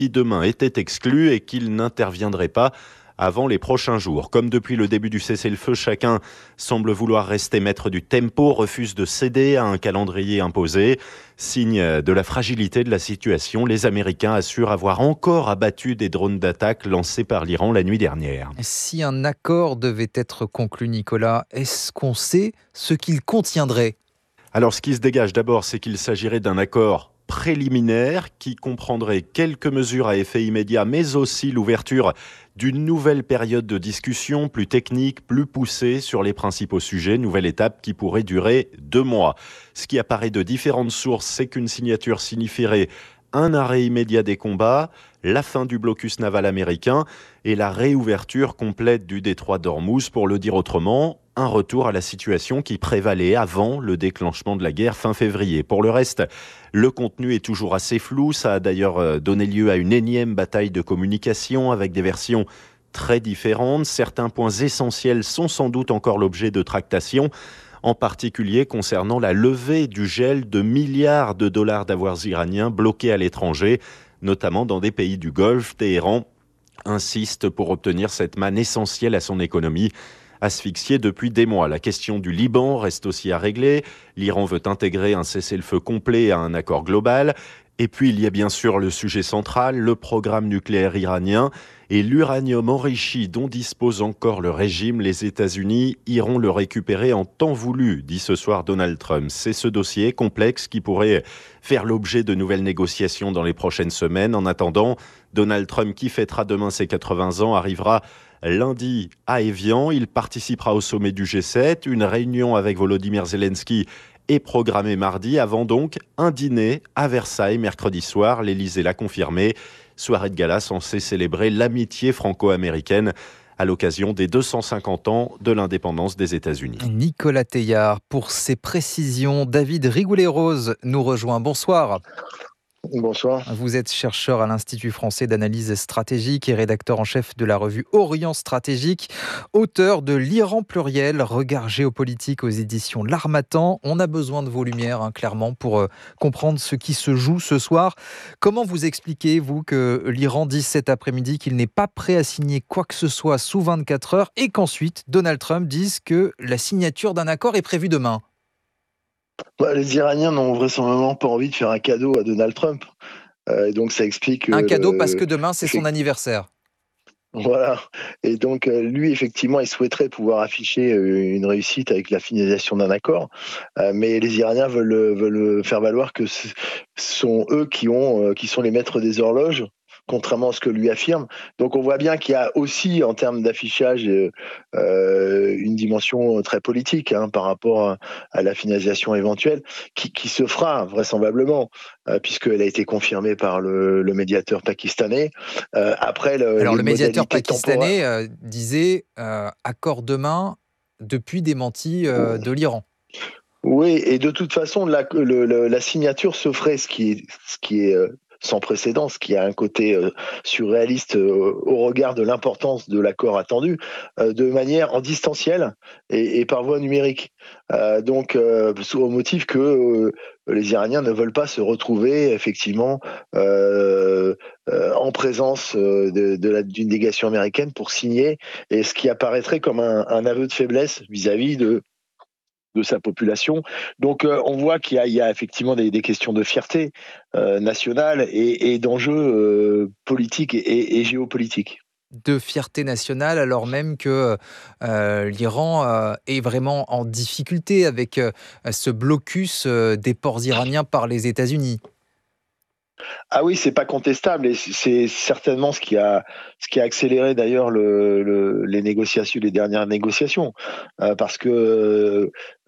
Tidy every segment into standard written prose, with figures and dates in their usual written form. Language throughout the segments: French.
qui demain était exclu et qu'il n'interviendrait pas avant les prochains jours. Comme depuis le début du cessez-le-feu, chacun semble vouloir rester maître du tempo, refuse de céder à un calendrier imposé. Signe de la fragilité de la situation, les Américains assurent avoir encore abattu des drones d'attaque lancés par l'Iran la nuit dernière. Si un accord devait être conclu, Nicolas, est-ce qu'on sait ce qu'il contiendrait ? Alors ce qui se dégage d'abord, c'est qu'il s'agirait d'un accord préliminaire qui comprendrait quelques mesures à effet immédiat, mais aussi l'ouverture d'une nouvelle période de discussion plus technique, plus poussée sur les principaux sujets, nouvelle étape qui pourrait durer 2 mois. Ce qui apparaît de différentes sources, c'est qu'une signature signifierait un arrêt immédiat des combats, la fin du blocus naval américain et la réouverture complète du détroit d'Ormuz, pour le dire autrement, un retour à la situation qui prévalait avant le déclenchement de la guerre fin février. Pour le reste, le contenu est toujours assez flou. Ça a d'ailleurs donné lieu à une énième bataille de communication avec des versions très différentes. Certains points essentiels sont sans doute encore l'objet de tractations, en particulier concernant la levée du gel de milliards de dollars d'avoirs iraniens bloqués à l'étranger, notamment dans des pays du Golfe. Téhéran insiste pour obtenir cette manne essentielle à son économie, asphyxiée depuis des mois. La question du Liban reste aussi à régler. L'Iran veut intégrer un cessez-le-feu complet à un accord global. Et puis il y a bien sûr le sujet central, le programme nucléaire iranien et l'uranium enrichi dont dispose encore le régime. Les États-Unis iront le récupérer en temps voulu, dit ce soir Donald Trump. C'est ce dossier complexe qui pourrait faire l'objet de nouvelles négociations dans les prochaines semaines. En attendant, Donald Trump, qui fêtera demain ses 80 ans, arrivera lundi à Évian. Il participera au sommet du G7. Une réunion avec Volodymyr Zelensky est programmée mardi, avant donc un dîner à Versailles mercredi soir. L'Élysée l'a confirmé. Soirée de gala censée célébrer l'amitié franco-américaine à l'occasion des 250 ans de l'indépendance des États-Unis. Nicolas Teilhard, pour ses précisions, David Rigoulet-Rose nous rejoint. Bonsoir. Bonsoir. Vous êtes chercheur à l'Institut français d'analyse stratégique et rédacteur en chef de la revue Orient Stratégique, auteur de L'Iran pluriel, regard géopolitique aux éditions L'Harmattan. On a besoin de vos lumières, clairement, pour comprendre ce qui se joue ce soir. Comment vous expliquez, vous, que l'Iran dise cet après-midi qu'il n'est pas prêt à signer quoi que ce soit sous 24 heures et qu'ensuite Donald Trump dise que la signature d'un accord est prévue demain ? Les Iraniens n'ont vraisemblablement pas envie de faire un cadeau à Donald Trump. Donc ça explique... Un cadeau parce que demain, c'est son anniversaire. Voilà. Et donc lui, effectivement, il souhaiterait pouvoir afficher une réussite avec la finalisation d'un accord. Mais les Iraniens veulent faire valoir que ce sont eux qui sont les maîtres des horloges, contrairement à ce que lui affirme. Donc on voit bien qu'il y a aussi, en termes d'affichage, une dimension très politique par rapport à la finalisation éventuelle, qui se fera vraisemblablement, puisqu'elle a été confirmée par le médiateur pakistanais. Alors le médiateur pakistanais disait accord demain depuis démenti de l'Iran. Oui, et de toute façon, la signature se ferait, ce qui est sans précédent, ce qui a un côté surréaliste au regard de l'importance de l'accord attendu, de manière en distanciel et par voie numérique. Donc, au motif que les Iraniens ne veulent pas se retrouver effectivement en présence d'une délégation américaine pour signer, et ce qui apparaîtrait comme un aveu de faiblesse vis-à-vis de sa population. Donc on voit qu'il y a effectivement des questions de fierté nationale et d'enjeux politiques et géopolitiques. De fierté nationale, alors même que l'Iran est vraiment en difficulté avec ce blocus des ports iraniens par les États-Unis. Ah oui, c'est pas contestable, et c'est certainement ce qui a accéléré d'ailleurs les négociations, les dernières négociations, parce que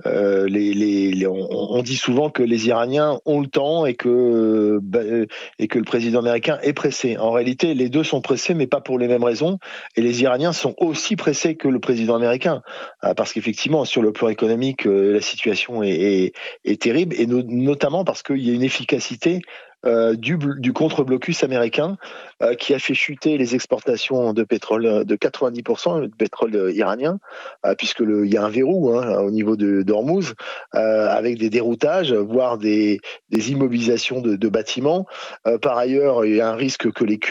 on dit souvent que les Iraniens ont le temps et que le président américain est pressé. En réalité, les deux sont pressés, mais pas pour les mêmes raisons. Et les Iraniens sont aussi pressés que le président américain, parce qu'effectivement, sur le plan économique, la situation est terrible, et notamment parce qu'il y a une efficacité du contre-blocus américain qui a fait chuter les exportations de pétrole de 90%, de pétrole iranien, puisqu'il y a un verrou au niveau d'Ormuz, avec des déroutages, voire des immobilisations de bâtiments. Par ailleurs, il y a un risque que les